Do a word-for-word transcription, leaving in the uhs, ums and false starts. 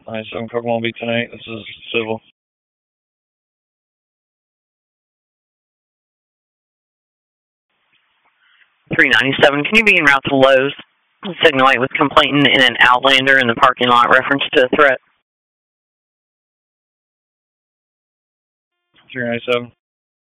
ninety-seven Kokomo Beach tonight. This is Civil. three ninety-seven, can you be en route to Lowe's? Signal eight with complainant in an Outlander in the parking lot, reference to a threat. three ninety-seven.